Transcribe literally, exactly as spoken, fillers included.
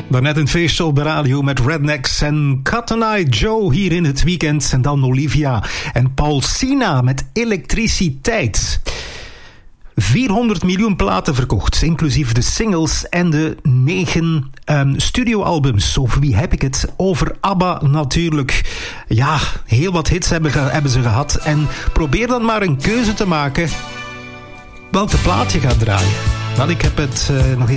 Daarnet een feestje op de radio met Rednecks en Cotton Eye Joe hier in het weekend. En dan Olivia en Paulsina met Elektriciteit. vierhonderd miljoen platen verkocht, inclusief de singles en de negen um, studioalbums. Over wie heb ik het? Over ABBA natuurlijk. Ja, heel wat hits hebben, ge- hebben ze gehad. En probeer dan maar een keuze te maken welke plaat je gaat draaien. Wel, ik heb het uh, nog eens